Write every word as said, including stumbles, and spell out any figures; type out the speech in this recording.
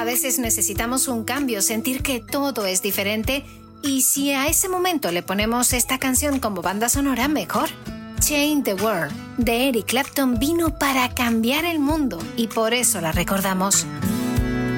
veces necesitamos un cambio, sentir que todo es diferente, y si a ese momento le ponemos esta canción como banda sonora, mejor. Change the World de Eric Clapton vino para cambiar el mundo y por eso la recordamos.